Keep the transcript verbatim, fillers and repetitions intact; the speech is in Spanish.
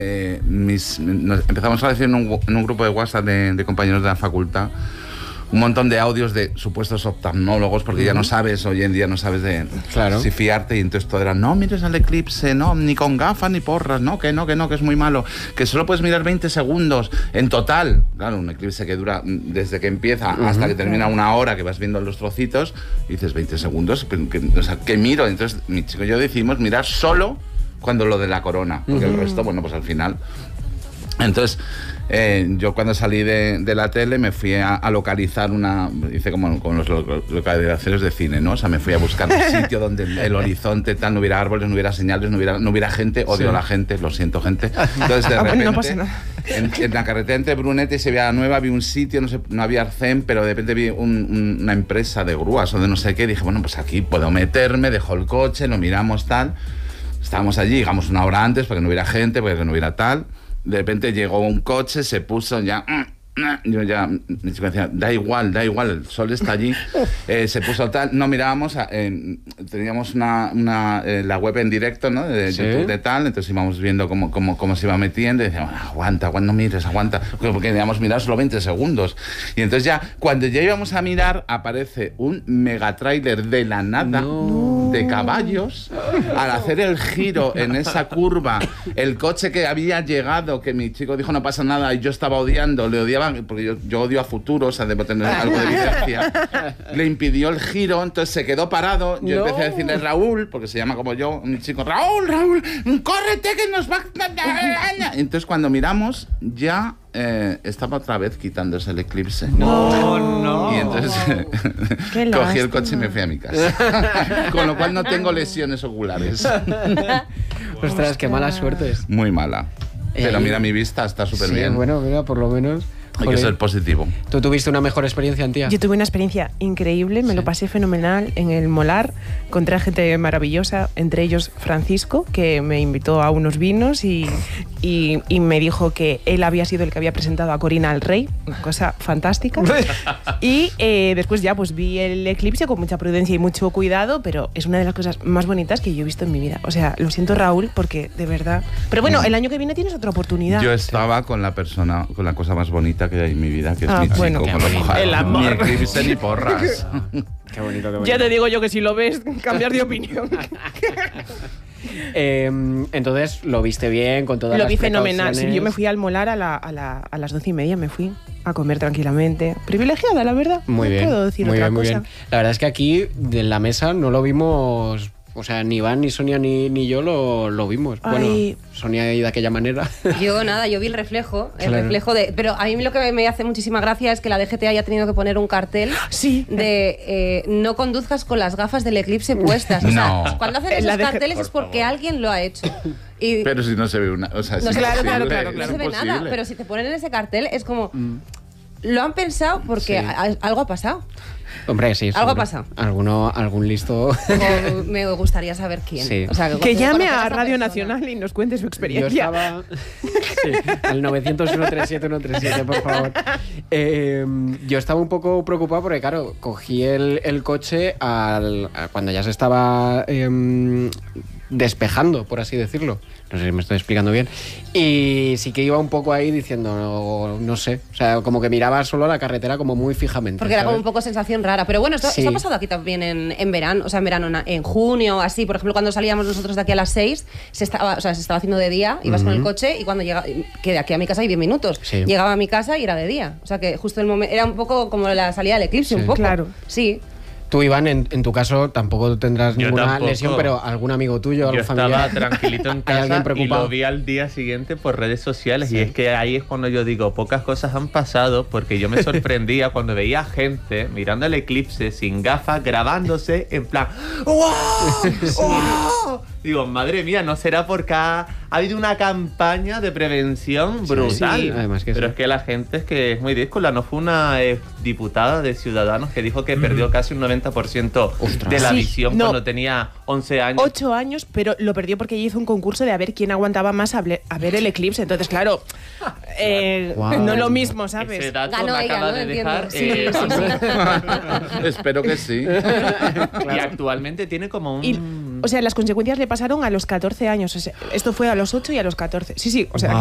Eh, mis, nos empezamos a decir en un, en un grupo de WhatsApp de, de compañeros de la facultad un montón de audios de supuestos oftalmólogos, porque uh-huh. ya no sabes, hoy en día no sabes de claro. si fiarte, y entonces todo era, no mires al eclipse, no, ni con gafas ni porras, no, que no, que no, que es muy malo, que solo puedes mirar veinte segundos en total. Claro, un eclipse que dura desde que empieza uh-huh. hasta que termina una hora, que vas viendo los trocitos, y dices veinte segundos, que, que, o sea, ¿qué miro? Entonces mi chico y yo decidimos mirar solo cuando lo de la corona, porque uh-huh. el resto, bueno, pues al final. Entonces, eh, yo cuando salí de, de la tele me fui a, a localizar una, hice como con los lo, localizaciones de cine, ¿no? O sea, me fui a buscar un sitio donde el, el horizonte tal, no hubiera árboles, no hubiera señales, no hubiera, no hubiera gente, odio sí. a la gente, lo siento, gente. Entonces, de repente, no pasa nada. En, en la carretera entre Brunete y Sevilla Nueva vi un sitio, no sé, no había arcén, pero de repente vi un, un, una empresa de grúas o de no sé qué, y dije, bueno, pues aquí puedo meterme, dejo el coche, lo miramos tal. Estábamos allí, llegamos una hora antes para que no hubiera gente, para que no hubiera tal. De repente llegó un coche, se puso ya... Yo ya, mi chico decía, da igual, da igual, el sol está allí. Eh, se puso tal, no mirábamos, eh, teníamos una, una eh, la web en directo, ¿no? De ¿Sí? YouTube de tal, entonces íbamos viendo cómo, cómo, cómo se iba metiendo y decíamos, aguanta, aguanta, no mires, aguanta, porque queríamos mirar solo veinte segundos. Y entonces ya, cuando ya íbamos a mirar, aparece un megatrailer de la nada, no. de caballos, al hacer el giro en esa curva, el coche que había llegado, que mi chico dijo no pasa nada y yo estaba odiando, le odiaba porque yo, yo odio a futuro, o sea, debo tener algo de evidencia, le impidió el giro, entonces se quedó parado, yo no. empecé a decirle Raúl, porque se llama como yo, un chico, Raúl, Raúl, córrete que nos va a... Entonces cuando miramos, ya eh, estaba otra vez quitándose el eclipse. No, no. Y entonces cogí el coche y me fui a mi casa. Con lo cual no tengo lesiones oculares. Ostras, qué mala suerte es. Muy mala. Pero Eh, mira, mi vista está súper sí, bien. Bueno, mira, por lo menos. Hay que ser positivo. ¿Tú tuviste una mejor experiencia, Antía? Yo tuve una experiencia increíble, me sí. lo pasé fenomenal en el Molar, encontré a gente maravillosa, entre ellos Francisco, que me invitó a unos vinos y, y, y me dijo que él había sido el que había presentado a Corina al Rey, una cosa fantástica. Y eh, después ya pues vi el eclipse con mucha prudencia y mucho cuidado, pero es una de las cosas más bonitas que yo he visto en mi vida. O sea, lo siento, Raúl, porque de verdad... Pero bueno, el año que viene tienes otra oportunidad. Yo estaba con la persona, con la cosa más bonita que hay en mi vida, que es ah, mi bueno, chico. Con lo el amor. Ni eclipse ni porras. Qué bonito, qué bonito. Ya te digo yo que si lo ves, cambiar de opinión. eh, entonces, ¿lo viste bien con todas lo las vi fenomenal. Sí, yo me fui al Molar a, la, a, la, a las doce y media, me fui a comer tranquilamente. Privilegiada, la verdad. Muy no bien. puedo decir muy otra bien, muy cosa. bien. La verdad es que aquí, en la mesa, no lo vimos... O sea, ni Iván, ni Sonia, ni, ni yo lo, lo vimos. Ay. Bueno, Sonia y de aquella manera. Yo nada, yo vi el reflejo, el claro. reflejo de... Pero a mí lo que me hace muchísima gracia es que la D G T haya tenido que poner un cartel sí. de eh, no conduzcas con las gafas del eclipse puestas. O sea, no. cuando hacen esos carteles es porque alguien lo ha hecho. Y pero si no se ve una... O sea, no es claro, imposible, claro, claro, claro. No se ve imposible. nada, pero si te ponen en ese cartel es como... Mm. Lo han pensado porque sí. a, algo ha pasado. Hombre, sí. Algo ha pasado. Alguno, algún listo. O me gustaría saber quién. Sí. O sea, que, que llame a Radio Nacional y nos cuente su experiencia. Yo estaba... sí, al novecientos uno treinta y siete ciento treinta y siete, por favor. Eh, yo estaba un poco preocupado porque, claro, cogí el, el coche al, a cuando ya se estaba eh, despejando, por así decirlo. No sé si me estoy explicando bien. Y sí que iba un poco ahí diciendo, no, no sé, o sea, como que miraba solo la carretera como muy fijamente. Porque ¿sabes? Era como un poco sensación rara. Pero bueno, esto, sí. esto ha pasado aquí también en, en verano, o sea, en verano, en junio, así. Por ejemplo, cuando salíamos nosotros de aquí a las seis, se estaba, o sea, se estaba haciendo de día, ibas uh-huh. con el coche y cuando llegaba, que de aquí a mi casa hay diez minutos, sí. llegaba a mi casa y era de día. O sea, que justo el momento, era un poco como la salida del eclipse, sí. un poco. Claro. Sí. Tú, Iván, en, en tu caso tampoco tendrás Yo ninguna tampoco. lesión, pero algún amigo tuyo, algún Yo familiar. estaba tranquilito en casa y lo vi al día siguiente por redes sociales sí. y es que ahí es cuando yo digo, pocas cosas han pasado porque yo me sorprendía cuando veía gente mirando el eclipse sin gafas, grabándose en plan ¡wow! ¡wow! Digo, madre mía, ¿no será porque ha, ha habido una campaña de prevención brutal? Sí, además que Pero sí. es que la gente es que es muy díscola. No fue una eh, diputada de Ciudadanos que dijo que mm. perdió casi un noventa por ciento Ostras. de la sí, visión no. cuando tenía once años. ocho años, pero lo perdió porque ella hizo un concurso de a ver quién aguantaba más a, a ver el eclipse. Entonces, claro, eh, wow. no lo mismo, ¿sabes? Ese dato Ganó me ella, acaba ¿no? de Entiendo. dejar... Sí, eh, sí, sí. Espero que sí. Claro. Y actualmente tiene como un... Y O sea, las consecuencias le pasaron a los catorce años. O sea, esto fue a los ocho y a los catorce. Sí, sí, o sea,